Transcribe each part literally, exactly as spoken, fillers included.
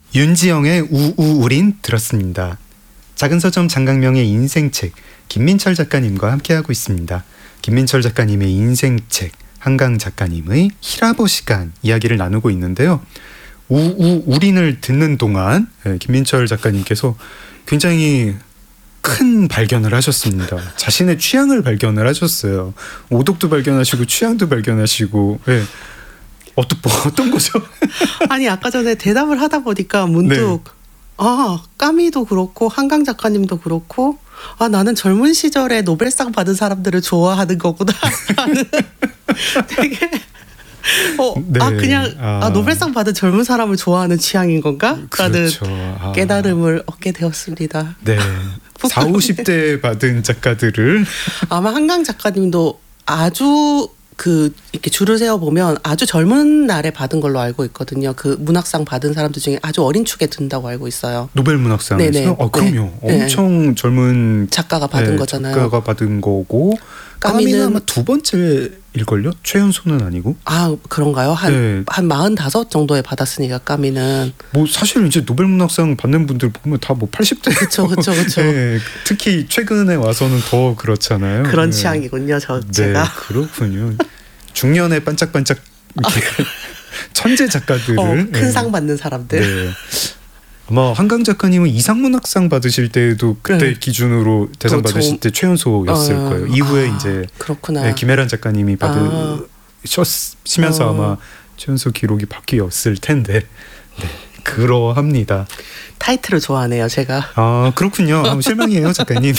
윤지영의 우우우린 들었습니다. 작은 서점 장강명의 인생책 김민철 작가님과 함께하고 있습니다. 김민철 작가님의 인생책, 한강 작가님의 히라보 시간 이야기를 나누고 있는데요. 우우우린을 듣는 동안 김민철 작가님께서 굉장히 큰 발견을 하셨습니다. 자신의 취향을 발견을 하셨어요. 오독도 발견하시고 취향도 발견하시고. 네. 어떤, 어떤 거죠? 아니 아까 전에 대답을 하다 보니까 문득 네. 아 까미도 그렇고 한강 작가님도 그렇고 아 나는 젊은 시절에 노벨상 받은 사람들을 좋아하는 거구나 라는 되게 어, 네. 아 그냥 아. 아, 노벨상 받은 젊은 사람을 좋아하는 취향인 건가? 그렇죠. 라는 아. 깨달음을 얻게 되었습니다. 네. 사오십 대 받은 작가들을 아마 한강 작가님도 아주 그 이렇게 줄을 세워 보면 아주 젊은 날에 받은 걸로 알고 있거든요. 그 문학상 받은 사람들 중에 아주 어린 축에 든다고 알고 있어요. 노벨 문학상에서? 네네. 아, 그럼요. 네. 엄청 젊은 작가가 받은 네, 거잖아요. 작가가 받은 거고 까미는 아마 두 번째일걸요? 최연소는 아니고. 아 그런가요? 한, 네. 한 마흔다섯 정도에 받았으니까 까미는. 뭐 사실 이제 노벨 문학상 받는 분들 보면 다 뭐 팔십 대. 그렇죠, 그렇죠, 그렇죠. 네, 특히 최근에 와서는 더 그렇잖아요. 그런 네. 취향이군요, 저 제가. 네, 그렇군요. 중년에 반짝반짝 이렇게 천재 작가들을 어, 큰 상 네. 받는 사람들. 네. 아마 한강 작가님은 이상문학상 받으실 때도 그때 네. 기준으로 대상 그렇죠. 받으실 때 최연소였을 어, 거예요. 이후에 아, 이제 그렇구나. 네, 김혜란 작가님이 받으시면서 아. 아마 최연소 기록이 바뀌었을 텐데 네, 그러합니다. 타이틀을 좋아하네요, 제가. 아 그렇군요. 실망이에요, 작가님.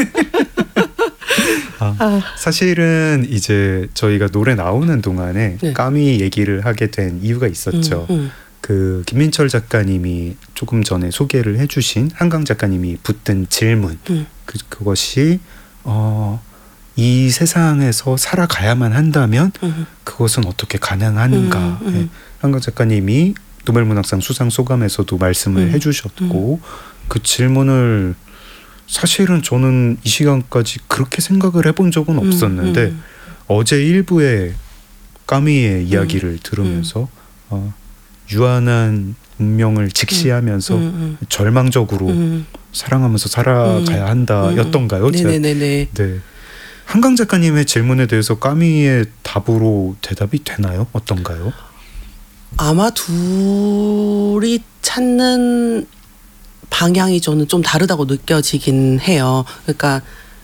아, 아. 사실은 이제 저희가 노래 나오는 동안에 네. 까미 얘기를 하게 된 이유가 있었죠. 음, 음. 그 김민철 작가님이 조금 전에 소개를 해주신 한강 작가님이 붙든 질문 음. 그, 그것이 어, 이 세상에서 살아가야만 한다면 음. 그것은 어떻게 가능한가. 음, 음. 네. 한강 작가님이 노벨문학상 수상 소감에서도 말씀을 음. 해주셨고 음. 그 질문을 사실은 저는 이 시간까지 그렇게 생각을 해본 적은 없었는데 음, 음. 어제 일부에 까미의 이야기를 음, 들으면서 음. 어, 유한한 운명을 직시하면서 음, 음, 음. 절망적으로 음. 사랑하면서 살아가야 한다였던가요? 음. 네네네. 네. 한강 작가님의 질문에 대해서 까미의 답으로 대답이 되나요? 어떤가요? 아마 둘이 찾는 방향이 저는 좀 다르다고 느껴지긴 해요. 그러니까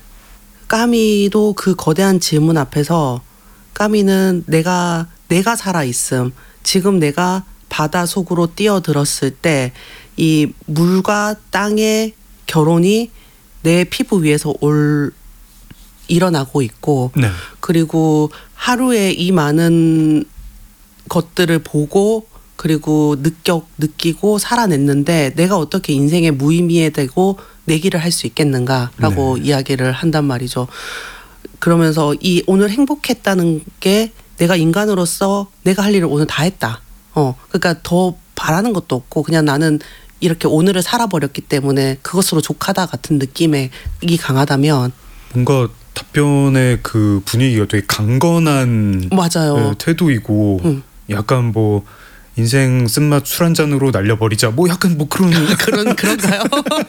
까미도 그 거대한 질문 앞에서 까미는 내가 내가 살아 있음. 지금 내가 바다 속으로 뛰어들었을 때 이 물과 땅의 결혼이 내 피부 위에서 올 일어나고 있고 네. 그리고 하루에 이 많은 것들을 보고 그리고 느껴 느끼고 살아냈는데 내가 어떻게 인생의 무의미에 대고 내기를 할 수 있겠는가라고 네. 이야기를 한단 말이죠. 그러면서 이 오늘 행복했다는 게 내가 인간으로서 내가 할 일을 오늘 다 했다. 어, 그러니까 더 바라는 것도 없고 그냥 나는 이렇게 오늘을 살아버렸기 때문에 그것으로 족하다 같은 느낌이 강하다면 뭔가 답변의 그 분위기가 되게 강건한 맞아요. 네, 태도이고 음. 약간 뭐 인생 쓴맛 술 한 잔으로 날려버리자 뭐 약간 뭐 그런 그런 그런가요?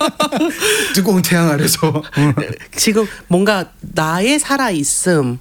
뜨거운 태양 아래서 지금 뭔가 나의 살아 있음을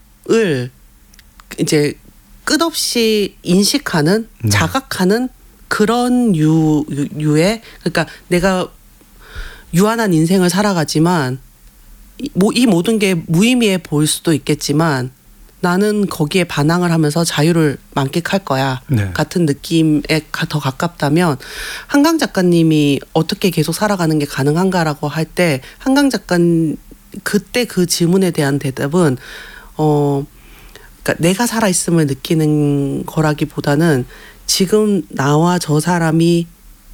이제 끝없이 인식하는 네. 자각하는 그런 유, 유 유의 그러니까 내가 유한한 인생을 살아가지만 이, 뭐, 이 모든 게 무의미해 보일 수도 있겠지만 나는 거기에 반항을 하면서 자유를 만끽할 거야 네. 같은 느낌에 더 가깝다면 한강 작가님이 어떻게 계속 살아가는 게 가능한가라고 할 때 한강 작가님 그때 그 질문에 대한 대답은 어 그러니까 내가 살아있음을 느끼는 거라기보다는 지금 나와 저 사람이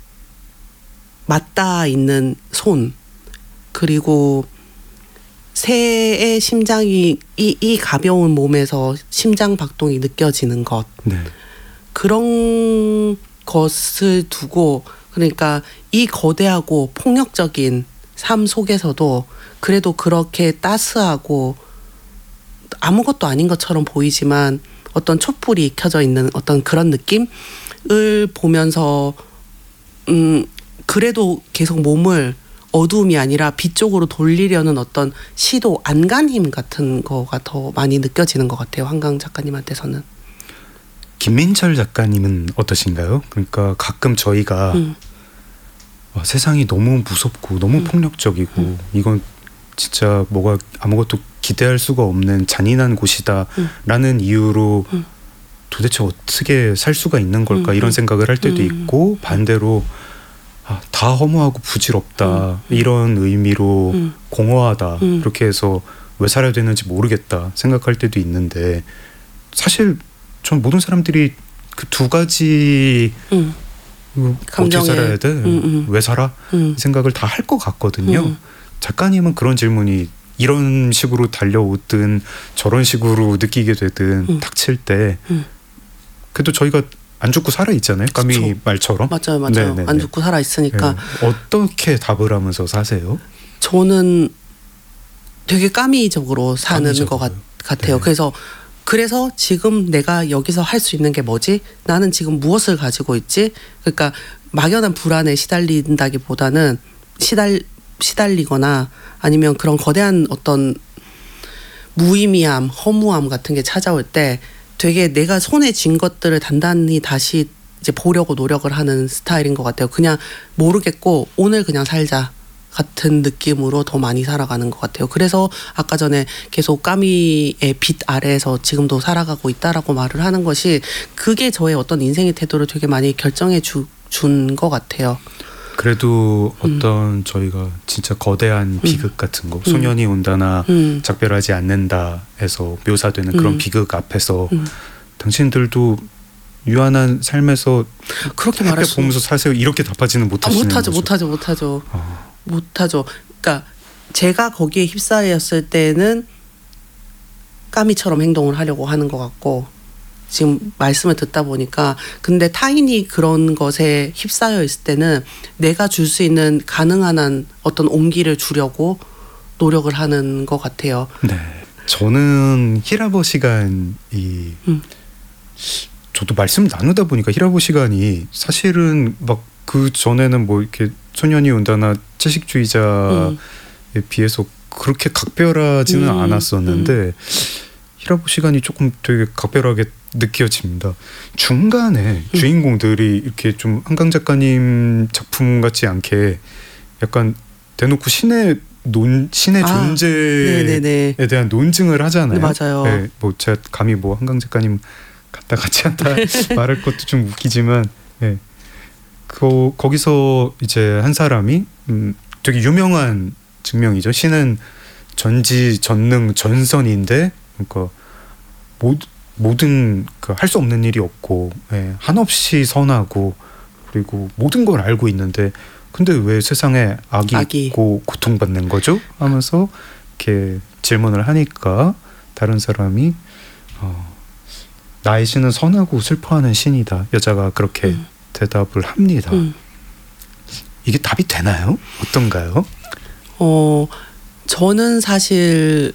맞닿아 있는 손 그리고 새의 심장이 이, 이 가벼운 몸에서 심장 박동이 느껴지는 것 네. 그런 것을 두고 그러니까 이 거대하고 폭력적인 삶 속에서도 그래도 그렇게 따스하고 아무것도 아닌 것처럼 보이지만 어떤 촛불이 켜져 있는 어떤 그런 느낌을 보면서 음 그래도 계속 몸을 어두움이 아니라 빛 쪽으로 돌리려는 어떤 시도, 안간힘 같은 거가 더 많이 느껴지는 것 같아요. 한강 작가님한테서는. 김민철 작가님은 어떠신가요? 그러니까 가끔 저희가 음. 와, 세상이 너무 무섭고 너무 음. 폭력적이고 음. 이건 진짜 뭐가 아무것도 기대할 수가 없는 잔인한 곳이다 음. 라는 이유로 음. 도대체 어떻게 살 수가 있는 걸까 음. 이런 생각을 할 때도 음. 있고 반대로 아, 다 허무하고 부질없다 음. 이런 의미로 음. 공허하다 음. 이렇게 해서 왜 살아야 되는지 모르겠다 생각할 때도 있는데 사실 전 모든 사람들이 그 두 가지 음. 어떻게 살아야 돼? 음, 음. 왜 살아? 음. 생각을 다 할 것 같거든요. 음. 작가님은 그런 질문이 이런 식으로 달려오든 저런 식으로 느끼게 되든 음. 닥칠 때 음. 그래도 저희가 안 죽고 살아 있잖아요. 까미 그쵸. 말처럼. 맞아요, 맞아요. 네네네. 안 죽고 살아 있으니까. 네. 어떻게 답을 하면서 사세요? 저는 되게 까미적으로 사는 까미적으로. 것 같, 같아요. 네. 그래서 그래서 지금 내가 여기서 할 수 있는 게 뭐지? 나는 지금 무엇을 가지고 있지? 그러니까 막연한 불안에 시달린다기보다는 시달 시달리거나 아니면 그런 거대한 어떤 무의미함, 허무함 같은 게 찾아올 때 되게 내가 손에 쥔 것들을 단단히 다시 이제 보려고 노력을 하는 스타일인 것 같아요. 그냥 모르겠고 오늘 그냥 살자 같은 느낌으로 더 많이 살아가는 것 같아요. 그래서 아까 전에 계속 까미의 빛 아래에서 지금도 살아가고 있다라고 말을 하는 것이 그게 저의 어떤 인생의 태도를 되게 많이 결정해 주, 준 것 같아요. 그래도 어떤 음. 저희가 진짜 거대한 비극 음. 같은 거 음. 소년이 온다나 음. 작별하지 않는다 해서 묘사되는 그런 음. 비극 앞에서 음. 당신들도 유한한 삶에서 그렇게 말할 수 보면서 사세요 이렇게 답하지는 못하시는 아, 못하죠, 거죠. 못하죠, 못하죠, 어. 못하죠. 그러니까 제가 거기에 휩싸였을 때는 까미처럼 행동을 하려고 하는 것 같고 지금 말씀을 듣다 보니까 근데 타인이 그런 것에 휩싸여 있을 때는 내가 줄 수 있는 가능한 한 어떤 온기를 주려고 노력을 하는 것 같아요. 네, 저는 히라보 시간이 음. 저도 말씀 나누다 보니까 히라보 시간이 사실은 막 그 전에는 뭐 이렇게 소년이 온다나 채식주의자에 음. 비해서 그렇게 각별하지는 음. 않았었는데 음. 히라보 시간이 조금 되게 각별하게 느껴집니다. 중간에 음. 주인공들이 이렇게 좀 한강 작가님 작품 같지 않게 약간 대놓고 신의 논 신의 아, 존재에 네네네. 대한 논증을 하잖아요. 네, 맞아요. 네, 뭐 제가 감히 뭐 한강 작가님 같다 같지 않다 말할 것도 좀 웃기지만, 네. 그 거기서 이제 한 사람이 음, 되게 유명한 증명이죠. 신은 전지전능 전선인데, 그러니까 모, 모든 그 할 수 없는 일이 없고, 예, 한없이 선하고 그리고 모든 걸 알고 있는데, 근데 왜 세상에 악이, 악이. 있고 고통받는 거죠? 하면서 이렇게 질문을 하니까 다른 사람이 어, 나의 신은 선하고 슬퍼하는 신이다. 여자가 그렇게 음. 대답을 합니다. 음. 이게 답이 되나요? 어떤가요? 어, 저는 사실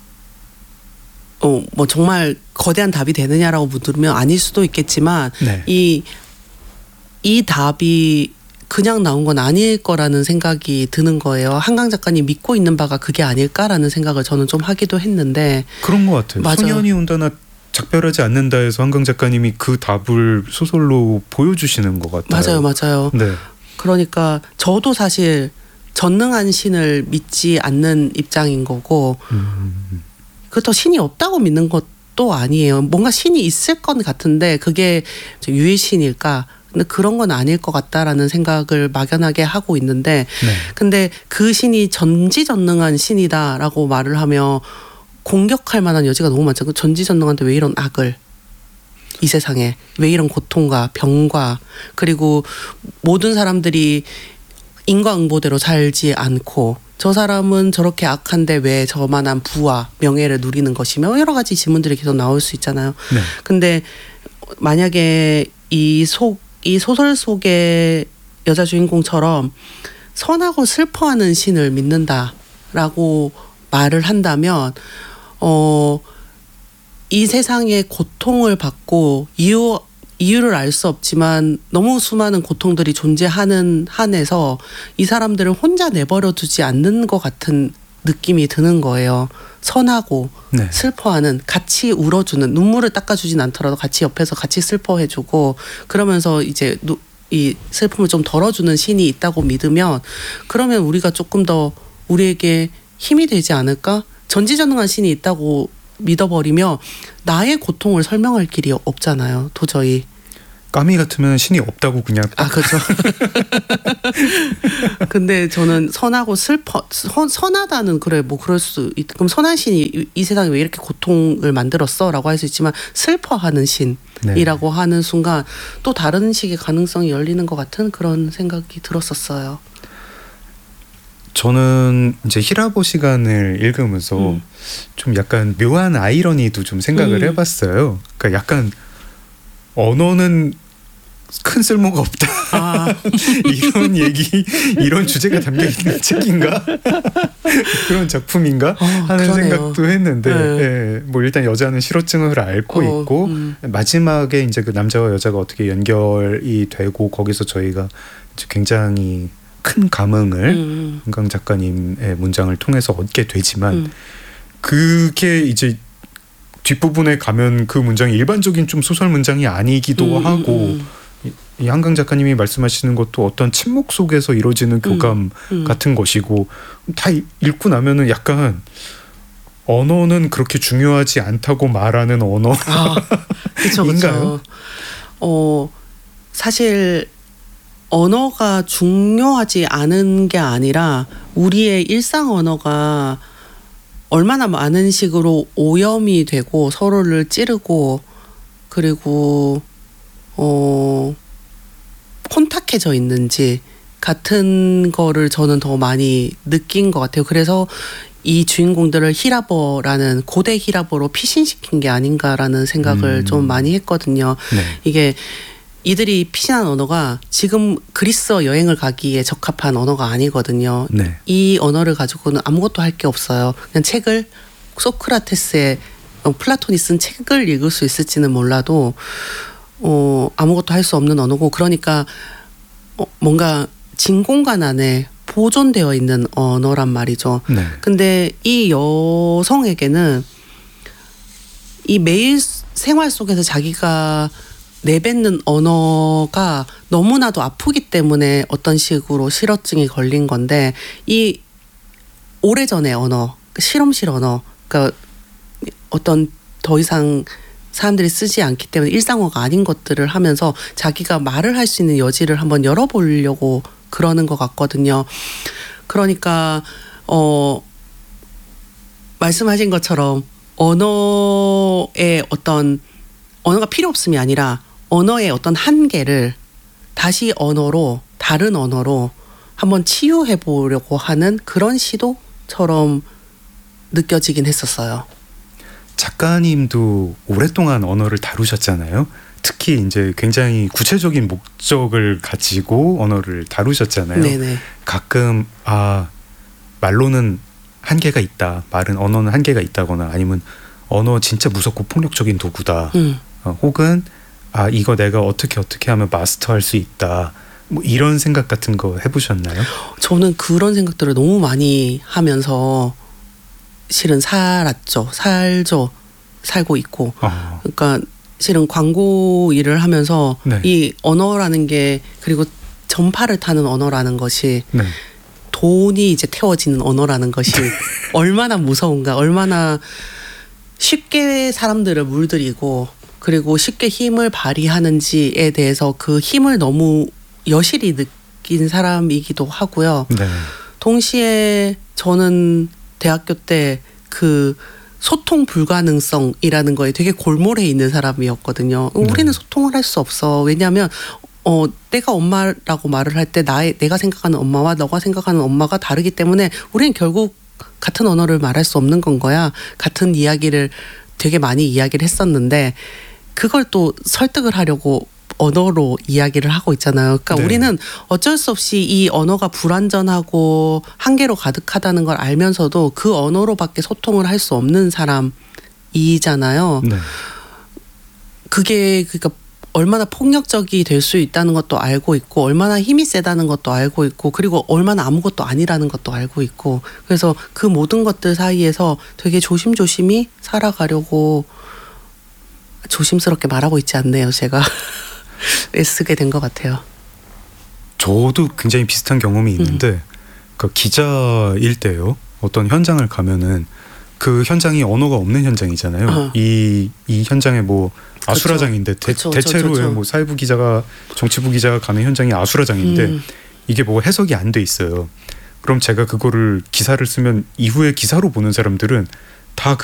어, 뭐 정말 거대한 답이 되느냐라고 묻으면 아닐 수도 있겠지만 네. 이, 이 답이 그냥 나온 건 아닐 거라는 생각이 드는 거예요. 한강 작가님 믿고 있는 바가 그게 아닐까라는 생각을 저는 좀 하기도 했는데 그런 것 같아요. 맞아. 소년이 온다나 작별하지 않는다 해서 한강 작가님이 그 답을 소설로 보여주시는 것 같아요. 맞아요. 맞아요. 네. 그러니까 저도 사실 전능한 신을 믿지 않는 입장인 거고 음. 그렇다고 신이 없다고 믿는 것도 아니에요. 뭔가 신이 있을 건 같은데 그게 유일신일까? 근데 그런 건 아닐 것 같다라는 생각을 막연하게 하고 있는데 네. 근데 그 신이 전지전능한 신이다라고 말을 하며 공격할 만한 여지가 너무 많죠. 전지전능한데 왜 이런 악을 이 세상에 왜 이런 고통과 병과 그리고 모든 사람들이 인과응보대로 살지 않고 저 사람은 저렇게 악한데 왜 저만한 부와 명예를 누리는 것이며 여러 가지 질문들이 계속 나올 수 있잖아요. 네. 근데 만약에 이 속 이 소설 속의 여자 주인공처럼 선하고 슬퍼하는 신을 믿는다라고 말을 한다면 어, 이 세상에 고통을 받고 이유 이유를 알 수 없지만 너무 수많은 고통들이 존재하는 한에서 이 사람들을 혼자 내버려 두지 않는 것 같은 느낌이 드는 거예요. 선하고 네. 슬퍼하는, 같이 울어주는, 눈물을 닦아주진 않더라도 같이 옆에서 같이 슬퍼해주고 그러면서 이제 이 슬픔을 좀 덜어주는 신이 있다고 믿으면 그러면 우리가 조금 더 우리에게 힘이 되지 않을까? 전지전능한 신이 있다고 믿어버리면 나의 고통을 설명할 길이 없잖아요. 도저히. 까미 같으면 신이 없다고 그냥 아 그렇죠. 근데 저는 선하고 슬퍼 선, 선하다는 그래 뭐 그럴 수 있, 그럼 선한 신이 이, 이 세상에 왜 이렇게 고통을 만들었어라고 할 수 있지만 슬퍼하는 신이라고 네. 하는 순간 또 다른 식의 가능성이 열리는 것 같은 그런 생각이 들었었어요. 저는 이제 히라보 시간을 읽으면서 음. 좀 약간 묘한 아이러니도 좀 생각을 음. 해봤어요. 그러니까 약간 언어는 큰 쓸모가 없다. 아. 이런 얘기, 이런 주제가 담겨있는 책인가? 그런 작품인가? 어, 하는 그러네요. 생각도 했는데, 네. 예, 뭐 일단 여자는 실어증을 앓고 어, 있고, 음. 마지막에 이제 그 남자와 여자가 어떻게 연결이 되고, 거기서 저희가 이제 굉장히 큰 감흥을 음. 한강 작가님의 문장을 통해서 얻게 되지만, 음. 그게 이제 뒷부분에 가면 그 문장이 일반적인 좀 소설 문장이 아니기도 음, 하고 음. 이, 이 한강 작가님이 말씀하시는 것도 어떤 침묵 속에서 이루어지는 교감 음, 음. 같은 것이고 다 읽고 나면은 약간 언어는 그렇게 중요하지 않다고 말하는 언어 아, 그쵸, 그쵸. 어, 사실 언어가 중요하지 않은 게 아니라 우리의 일상 언어가 얼마나 많은 식으로 오염이 되고 서로를 찌르고 그리고 어 혼탁해져 있는지 같은 거를 저는 더 많이 느낀 것 같아요. 그래서 이 주인공들을 히라버라는 고대 히라버로 피신시킨 게 아닌가라는 생각을 음. 좀 많이 했거든요. 네. 이게 이들이 피신한 언어가 지금 그리스 여행을 가기에 적합한 언어가 아니거든요. 네. 이 언어를 가지고는 아무것도 할 게 없어요. 그냥 책을 소크라테스의 플라톤이 쓴 책을 읽을 수 있을지는 몰라도 어, 아무것도 할 수 없는 언어고 그러니까 어, 뭔가 진공관 안에 보존되어 있는 언어란 말이죠. 네. 근데 이 여성에게는 이 매일 생활 속에서 자기가 내뱉는 언어가 너무나도 아프기 때문에 어떤 식으로 실어증이 걸린 건데 이 오래전의 언어, 실험실 언어, 그러니까 어떤 더 이상 사람들이 쓰지 않기 때문에 일상어가 아닌 것들을 하면서 자기가 말을 할 수 있는 여지를 한번 열어보려고 그러는 것 같거든요. 그러니까 어 말씀하신 것처럼 언어의 어떤 언어가 필요 없음이 아니라 언어의 어떤 한계를 다시 언어로 다른 언어로 한번 치유해 보려고 하는 그런 시도처럼 느껴지긴 했었어요. 작가님도 오랫동안 언어를 다루셨잖아요. 특히 이제 굉장히 구체적인 목적을 가지고 언어를 다루셨잖아요. 네네. 가끔 아 말로는 한계가 있다. 말은 언어는 한계가 있다거나 아니면 언어 진짜 무섭고 폭력적인 도구다. 음. 어, 혹은 아 이거 내가 어떻게 어떻게 하면 마스터할 수 있다. 뭐 이런 생각 같은 거 해보셨나요? 저는 그런 생각들을 너무 많이 하면서 실은 살았죠. 살죠. 살고 있고. 어. 그러니까 실은 광고 일을 하면서 네. 이 언어라는 게 그리고 전파를 타는 언어라는 것이 네. 돈이 이제 태워지는 언어라는 것이 얼마나 무서운가. 얼마나 쉽게 사람들을 물들이고 그리고 쉽게 힘을 발휘하는지에 대해서 그 힘을 너무 여실히 느낀 사람이기도 하고요. 네. 동시에 저는 대학교 때 그 소통 불가능성이라는 거에 되게 골몰해 있는 사람이었거든요. 네. 우리는 소통을 할 수 없어. 왜냐하면 어, 내가 엄마라고 말을 할 때 나의 내가 생각하는 엄마와 너가 생각하는 엄마가 다르기 때문에 우리는 결국 같은 언어를 말할 수 없는 건 거야. 같은 이야기를 되게 많이 이야기를 했었는데 그걸 또 설득을 하려고 언어로 이야기를 하고 있잖아요. 그러니까 네. 우리는 어쩔 수 없이 이 언어가 불완전하고 한계로 가득하다는 걸 알면서도 그 언어로밖에 소통을 할 수 없는 사람이잖아요. 네. 그게 그러니까 얼마나 폭력적이 될 수 있다는 것도 알고 있고 얼마나 힘이 세다는 것도 알고 있고 그리고 얼마나 아무것도 아니라는 것도 알고 있고 그래서 그 모든 것들 사이에서 되게 조심조심히 살아가려고 조심스럽게 말하고 있지 않네요. 제가 애쓰게 된 것 같아요. 저도 굉장히 비슷한 경험이 있는데 음. 그 기자일 때요. 어떤 현장을 가면은 그 현장이 언어가 없는 현장이잖아요. 어. 이, 이 현장에 뭐 아수라장인데 대, 그쵸, 대체로 그쵸, 그쵸. 뭐 사회부 기자가 정치부 기자가 가는 현장이 아수라장인데 음. 이게 뭐 해석이 안 돼 있어요. 그럼 제가 그거를 기사를 쓰면 이후에 기사로 보는 사람들은 다